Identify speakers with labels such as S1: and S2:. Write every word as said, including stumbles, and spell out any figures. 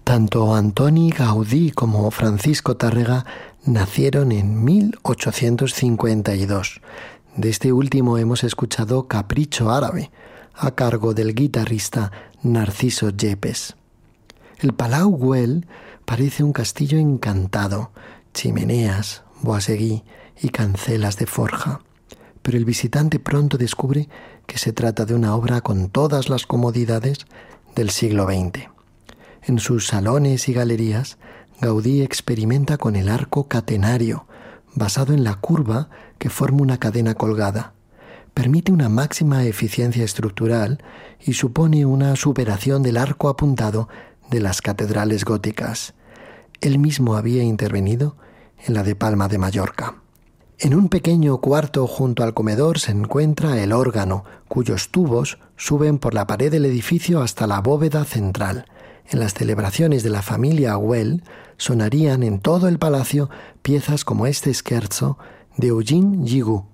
S1: Tanto Antoni Gaudí como Francisco Tárrega nacieron en mil ochocientos cincuenta y dos. De este último hemos escuchado Capricho Árabe, a cargo del guitarrista Narciso Yepes. El Palau Güell parece un castillo encantado, chimeneas, boiseguí y cancelas de forja. Pero el visitante pronto descubre que se trata de una obra con todas las comodidades del siglo veinte. En sus salones y galerías, Gaudí experimenta con el arco catenario, basado en la curva que forma una cadena colgada. Permite una máxima eficiencia estructural y supone una superación del arco apuntado de las catedrales góticas. Él mismo había intervenido en la de Palma de Mallorca. En un pequeño cuarto junto al comedor se encuentra el órgano, cuyos tubos suben por la pared del edificio hasta la bóveda central. En las celebraciones de la familia Güell sonarían en todo el palacio piezas como este scherzo de Eugene Guigou.